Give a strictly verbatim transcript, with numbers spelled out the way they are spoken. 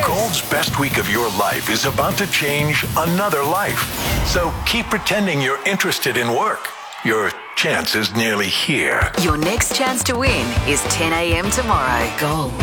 Gold's best week of your life is about to change another life. So keep pretending you're interested in work. Your chance is nearly here. Your next chance to win is ten a.m. tomorrow. Gold.